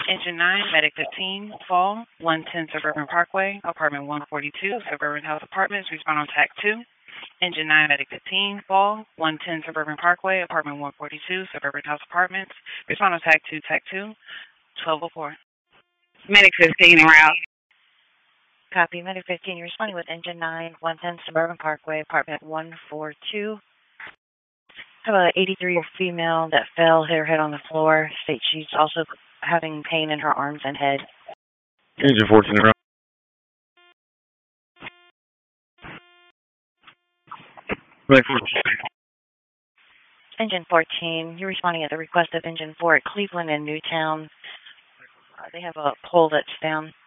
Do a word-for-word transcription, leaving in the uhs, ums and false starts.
Engine nine, Medic fifteen, Fall, one ten Suburban Parkway, Apartment one forty-two, Suburban House Apartments, respond on TAC two. Engine nine, Medic fifteen, Fall, one ten Suburban Parkway, Apartment one forty-two, Suburban House Apartments, respond on TAC two, TAC two, twelve oh four. Medic fifteen, en route. Copy. Medic fifteen, you're responding with Engine nine, one ten Suburban Parkway, Apartment one forty-two. Have a eighty-three-year female that fell, hit her head on the floor. States she's also having pain in her arms and head. Engine fourteen, en route. Medic fourteen. Engine fourteen, you're responding at the request of Engine four at Cleveland and Newtown. Uh, they have a pole that's down.